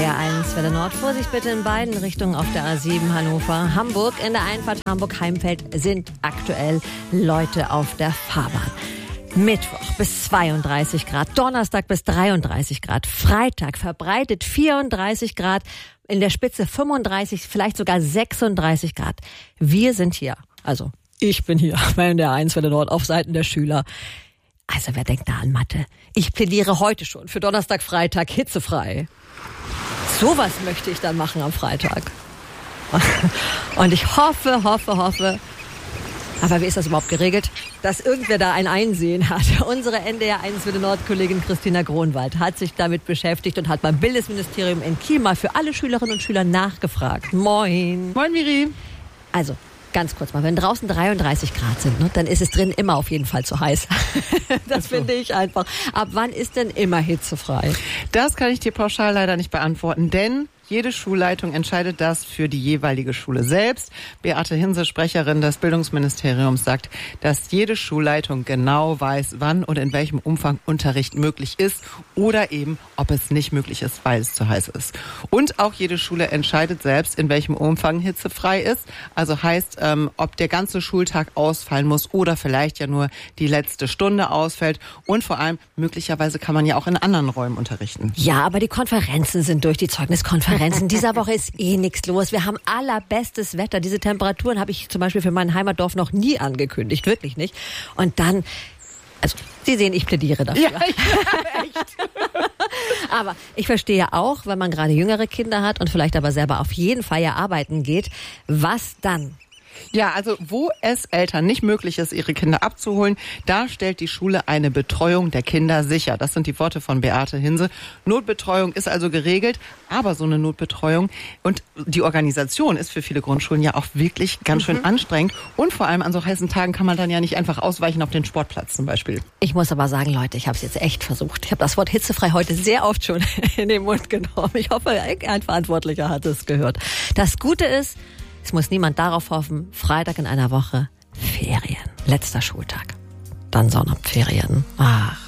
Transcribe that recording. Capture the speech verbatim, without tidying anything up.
R eins Welle Nord. Vorsicht bitte in beiden Richtungen auf der A sieben Hannover. Hamburg, in der Einfahrt Hamburg-Heimfeld sind aktuell Leute auf der Fahrbahn. Mittwoch bis zweiunddreißig Grad, Donnerstag bis dreiunddreißig Grad, Freitag verbreitet vierunddreißig Grad, in der Spitze fünfunddreißig, vielleicht sogar sechsunddreißig Grad. Wir sind hier, also ich bin hier bei der R eins Welle Nord auf Seiten der Schüler. Also wer denkt da an Mathe? Ich plädiere heute schon für Donnerstag, Freitag hitzefrei. Sowas möchte ich dann machen am Freitag. Und ich hoffe, hoffe, hoffe, aber wie ist das überhaupt geregelt, dass irgendwer da ein Einsehen hat? Unsere N D R eins Welle Nord-Kollegin Christina Gronwald hat sich damit beschäftigt und hat beim Bildungsministerium in Kiel mal für alle Schülerinnen und Schüler nachgefragt. Moin. Moin, Miri. Also, ganz kurz mal, wenn draußen dreiunddreißig Grad sind, ne, dann ist es drin immer auf jeden Fall zu heiß. Das finde ich einfach. Ab wann ist denn immer hitzefrei? Das kann ich dir pauschal leider nicht beantworten, denn jede Schulleitung entscheidet das für die jeweilige Schule selbst. Beate Hinse, Sprecherin des Bildungsministeriums, sagt, dass jede Schulleitung genau weiß, wann und in welchem Umfang Unterricht möglich ist oder eben, ob es nicht möglich ist, weil es zu heiß ist. Und auch jede Schule entscheidet selbst, in welchem Umfang hitzefrei ist. Also heißt, ähm, ob der ganze Schultag ausfallen muss oder vielleicht ja nur die letzte Stunde ausfällt. Und vor allem, möglicherweise kann man ja auch in anderen Räumen unterrichten. Ja, aber die Konferenzen sind durch, die Zeugniskonferenzen. Dieser Woche ist eh nichts los. Wir haben allerbestes Wetter. Diese Temperaturen habe ich zum Beispiel für mein Heimatdorf noch nie angekündigt. Wirklich nicht. Und dann, also Sie sehen, ich plädiere dafür. Ja, ja, echt. Aber ich verstehe auch, wenn man gerade jüngere Kinder hat und vielleicht aber selber auf jeden Fall ja arbeiten geht, was dann? Ja, also wo es Eltern nicht möglich ist, ihre Kinder abzuholen, da stellt die Schule eine Betreuung der Kinder sicher. Das sind die Worte von Beate Hinse. Notbetreuung ist also geregelt, aber so eine Notbetreuung und die Organisation ist für viele Grundschulen ja auch wirklich ganz schön mhm. anstrengend. Und vor allem an so heißen Tagen kann man dann ja nicht einfach ausweichen auf den Sportplatz zum Beispiel. Ich muss aber sagen, Leute, ich habe es jetzt echt versucht. Ich habe das Wort hitzefrei heute sehr oft schon in den Mund genommen. Ich hoffe, ein Verantwortlicher hat es gehört. Das Gute ist, es muss niemand darauf hoffen, Freitag in einer Woche Ferien. Letzter Schultag. Dann Sommerferien. Ach.